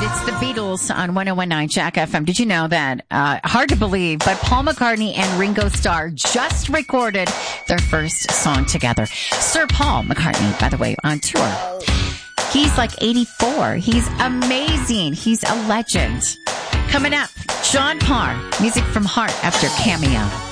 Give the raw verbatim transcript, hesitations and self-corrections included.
It's the Beatles on one oh one point nine Jack F M. Did you know that? Uh, hard to believe, but Paul McCartney and Ringo Starr just recorded their first song together. Sir Paul McCartney, by the way, on tour. He's like eighty-four. He's amazing. He's a legend. Coming up, John Parr, music from Heart after Cameo.